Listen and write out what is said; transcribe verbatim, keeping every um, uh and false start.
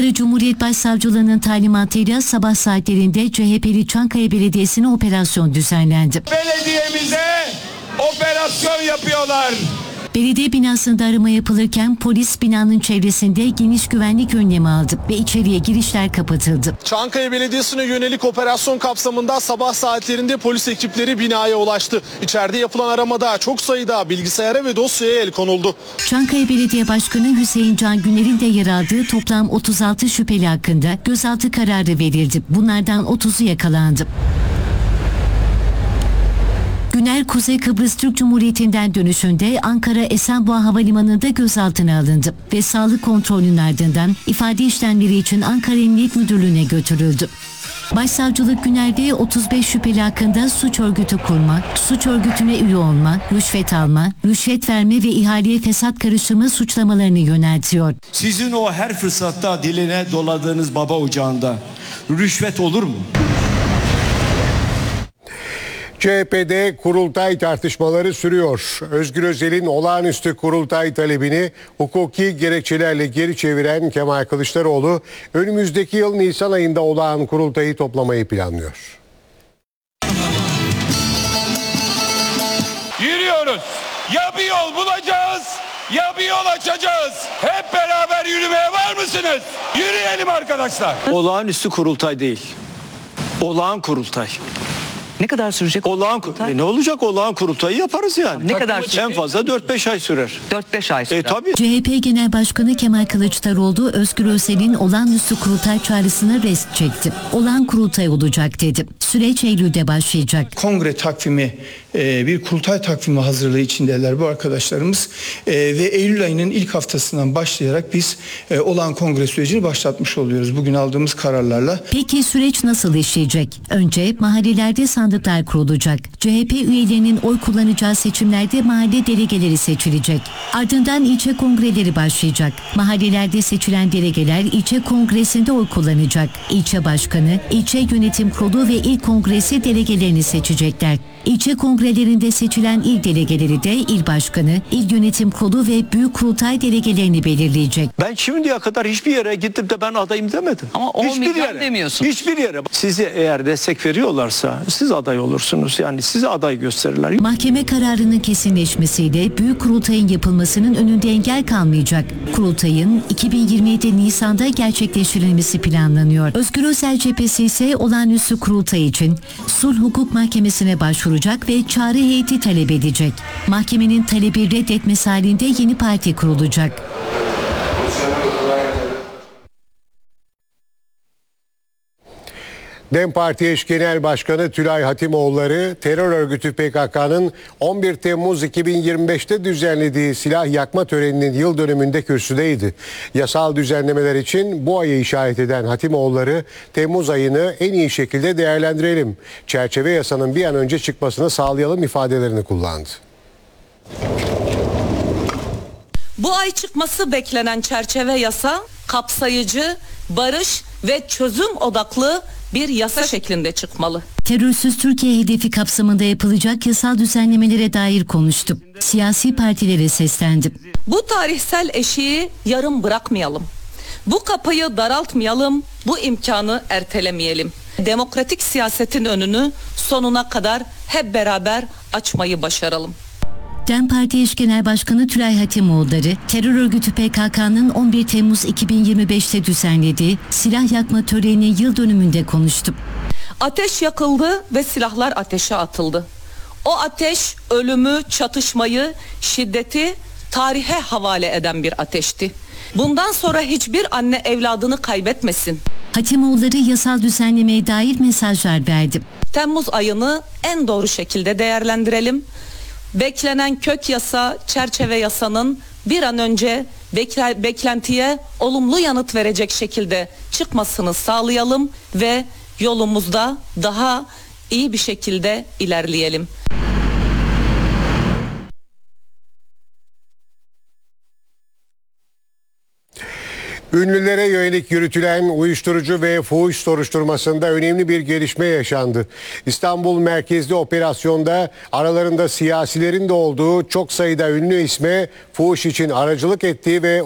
Ankara Cumhuriyet Başsavcılığı'nın talimatıyla sabah saatlerinde C H P'li Çankaya Belediyesi'ne operasyon düzenlendi. Belediyemize operasyon yapıyorlar. Belediye binasında arama yapılırken polis binanın çevresinde geniş güvenlik önlemi aldı ve içeriye girişler kapatıldı. Çankaya Belediyesi'ne yönelik operasyon kapsamında sabah saatlerinde polis ekipleri binaya ulaştı. İçeride yapılan aramada çok sayıda bilgisayara ve dosyaya el konuldu. Çankaya Belediye Başkanı Hüseyin Can Güner'in de yer aldığı toplam otuz altı şüpheli hakkında gözaltı kararı verildi. Bunlardan otuzu yakalandı. Güner, Kuzey Kıbrıs Türk Cumhuriyeti'nden dönüşünde Ankara Esenboğa Havalimanı'nda gözaltına alındı ve sağlık kontrolünün ardından ifade işlemleri için Ankara Emniyet Müdürlüğü'ne götürüldü. Başsavcılık Güner'de otuz beş şüpheli hakkında suç örgütü kurma, suç örgütüne üye olma, rüşvet alma, rüşvet verme ve ihaleye fesat karışımı suçlamalarını yöneltiyor. Sizin o her fırsatta diline doladığınız baba ocağında rüşvet olur mu? C H P'de kurultay tartışmaları sürüyor. Özgür Özel'in olağanüstü kurultay talebini hukuki gerekçelerle geri çeviren Kemal Kılıçdaroğlu önümüzdeki yıl Nisan ayında olağan kurultayı toplamayı planlıyor. Yürüyoruz. Ya bir yol bulacağız ya bir yol açacağız. Hep beraber yürümeye var mısınız? Yürüyelim arkadaşlar. Olağanüstü kurultay değil. Olağan kurultay. Ne kadar sürecek? Olağan kurultay. E ne olacak? Olağan kurultayı yaparız yani. Ne kadar sürecek? En fazla dört beş ay sürer. dört beş ay sürer. E tabii. C H P Genel Başkanı Kemal Kılıçdaroğlu Özgür Özel'in olağanüstü kurultay çağrısına rest çekti. Olağan kurultay olacak dedi. Süreç Eylül'de başlayacak. Kongre takvimi, bir kurultay takvimi hazırlığı içindeler bu arkadaşlarımız ve Eylül ayının ilk haftasından başlayarak biz olağan kongre sürecini başlatmış oluyoruz bugün aldığımız kararlarla. Peki süreç nasıl işleyecek? Önce mahallelerde sandıklar kurulacak. C H P üyelerinin oy kullanacağı seçimlerde mahalle delegeleri seçilecek. Ardından ilçe kongreleri başlayacak. Mahallelerde seçilen delegeler ilçe kongresinde oy kullanacak. İlçe başkanı, ilçe yönetim kurulu ve il kongresi delegelerini seçecekler. İlçe kongrelerinde seçilen il delegeleri de il başkanı, il yönetim kurulu ve büyük kurultay delegelerini belirleyecek. Ben şimdiye kadar hiçbir yere gidip de ben adayım demedim. Ama on hiçbir milyon yere, demiyorsun. Hiçbir yere. Sizi eğer destek veriyorlarsa siz aday olursunuz. Yani size aday gösterirler. Mahkeme kararının kesinleşmesiyle büyük kurultayın yapılmasının önünde engel kalmayacak. Kurultayın iki bin yirmi yedi Nisan'da gerçekleştirilmesi planlanıyor. Özgür Özel cephesi ise olağanüstü kurultay için Sulh Hukuk Mahkemesi'ne başvuracak ve çağrı heyeti talep edecek. Mahkemenin talebi reddetmesi halinde yeni parti kurulacak. DEM Parti Eş Genel Başkanı Tülay Hatimoğulları terör örgütü P K K'nın on bir Temmuz iki bin yirmi beşte düzenlediği silah yakma töreninin yıl dönümünde kürsüdeydi. Yasal düzenlemeler için bu ayı işaret eden Hatimoğulları Temmuz ayını en iyi şekilde değerlendirelim, çerçeve yasanın bir an önce çıkmasını sağlayalım ifadelerini kullandı. Bu ay çıkması beklenen çerçeve yasa kapsayıcı, barış ve çözüm odaklı bir yasa şeklinde çıkmalı. Terörsüz Türkiye hedefi kapsamında yapılacak yasal düzenlemelere dair konuştu. Siyasi partilere seslendi. Bu tarihsel eşiği yarım bırakmayalım. Bu kapıyı daraltmayalım, bu imkanı ertelemeyelim. Demokratik siyasetin önünü sonuna kadar hep beraber açmayı başaralım. DEM Parti Eş Genel Başkanı Tülay Hatimoğulları, terör örgütü P K K'nın on bir Temmuz iki bin yirmi beşte düzenlediği silah yakma töreninin yıl dönümünde konuştu. Ateş yakıldı ve silahlar ateşe atıldı. O ateş ölümü, çatışmayı, şiddeti tarihe havale eden bir ateşti. Bundan sonra hiçbir anne evladını kaybetmesin. Hatimoğulları yasal düzenlemeye dair mesajlar verdi. Temmuz ayını en doğru şekilde değerlendirelim. Beklenen kök yasa, çerçeve yasanın bir an önce bekle, beklentiye olumlu yanıt verecek şekilde çıkmasını sağlayalım ve yolumuzda daha iyi bir şekilde ilerleyelim. Ünlülere yönelik yürütülen uyuşturucu ve fuhuş soruşturmasında önemli bir gelişme yaşandı. İstanbul merkezli operasyonda aralarında siyasilerin de olduğu çok sayıda ünlü isme fuhuş için aracılık ettiği ve